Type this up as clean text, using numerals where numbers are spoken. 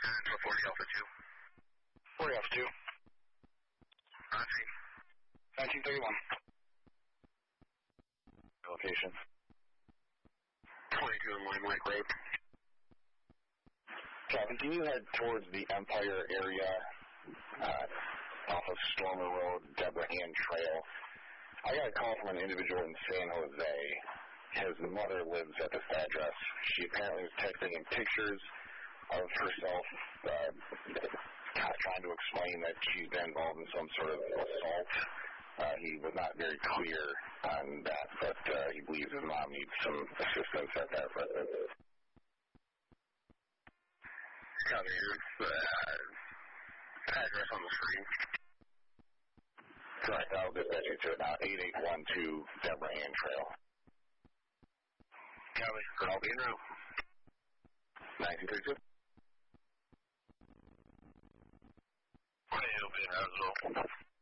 1240 Alpha 2. 40 Alpha 2. Roger. 1931. Location. 22 Limelight Road. Captain, can you head towards the Empire area off of Stormer Road, Deborah Ann Trail? I got a call from an individual in San Jose. His mother lives at this address. She apparently was texting him pictures of herself, trying to explain that she's been involved in some sort of assault. He was not very clear on that, but he believes his mom needs some assistance at that residence. Copy. Address on the screen. Correct. I'll dispatch you to it now. 8812 Deborah Ann Trail. Copy. I'll be in route. 1932. I'll be in route as well.